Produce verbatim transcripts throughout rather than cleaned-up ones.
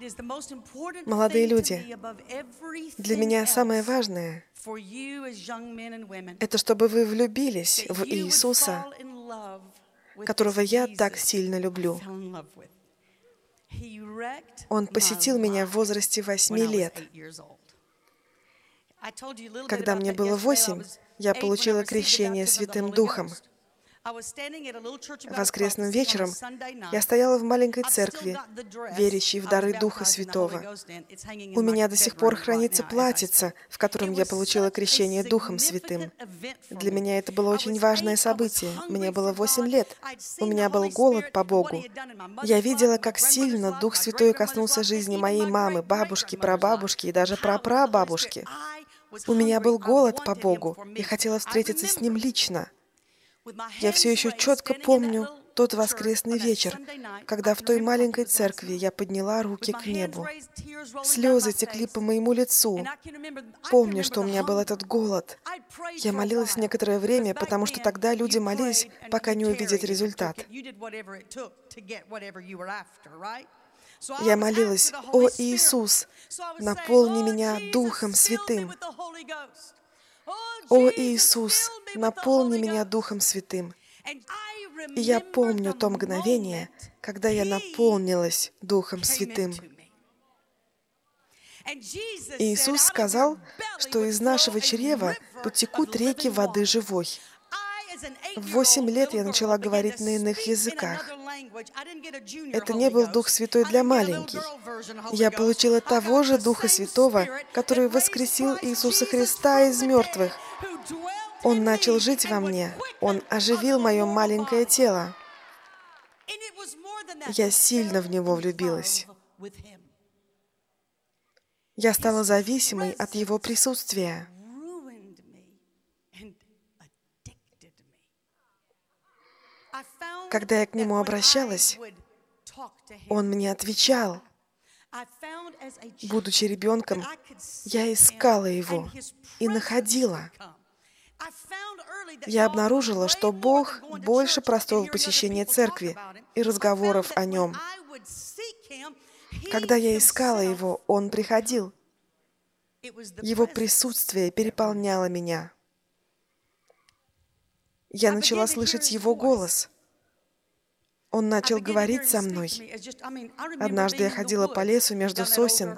Молодые люди, для меня самое важное — это чтобы вы влюбились в Иисуса, которого я так сильно люблю. Он посетил меня в возрасте восьми лет. Когда мне было восемь, я получила крещение Святым Духом. Воскресным вечером я стояла в маленькой церкви, верящей в дары Духа Святого. У меня до сих пор хранится платьице, в котором я получила крещение Духом Святым. Для меня это было очень важное событие. Мне было восемь лет. У меня был голод по Богу. Я видела, как сильно Дух Святой коснулся жизни моей мамы, бабушки, прабабушки и даже прапрабабушки. У меня был голод по Богу. Я хотела встретиться с Ним лично. Я все еще четко помню тот воскресный вечер, когда в той маленькой церкви я подняла руки к небу. Слезы текли по моему лицу. Помню, что у меня был этот голод. Я молилась некоторое время, потому что тогда люди молились, пока не увидят результат. Я молилась: «О Иисус, наполни меня Духом Святым! О Иисус, наполни меня Духом Святым!» И я помню то мгновение, когда я наполнилась Духом Святым. Иисус сказал, что из нашего чрева потекут реки воды живой. В восемь лет я начала говорить на иных языках. Это не был Дух Святой для маленьких. Я получила того же Духа Святого, который воскресил Иисуса Христа из мертвых. Он начал жить во мне. Он оживил мое маленькое тело. Я сильно в Него влюбилась. Я стала зависимой от Его присутствия. Когда я к Нему обращалась, Он мне отвечал. Будучи ребенком, я искала Его и находила. Я обнаружила, что Бог больше простого посещения церкви и разговоров о Нем. Когда я искала Его, Он приходил. Его присутствие переполняло меня. Я начала слышать Его голос. Он начал говорить со мной. Однажды я ходила по лесу между сосен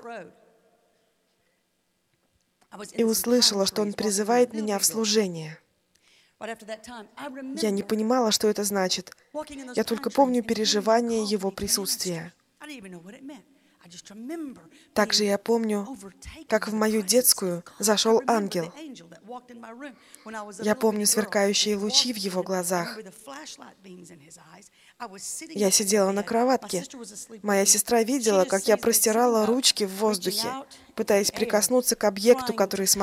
и услышала, что Он призывает меня в служение. Я не понимала, что это значит. Я только помню переживание Его присутствия. Также я помню, как в мою детскую зашел ангел. Я помню сверкающие лучи в его глазах. Я сидела на кроватке. Моя сестра видела, как я простирала ручки в воздухе, пытаясь прикоснуться к объекту, который смотрел